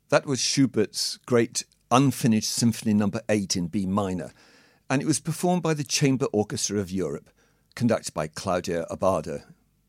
That was Schubert's great unfinished Symphony No. 8 in B minor, and it was performed by the Chamber Orchestra of Europe, conducted by Claudia Abbado.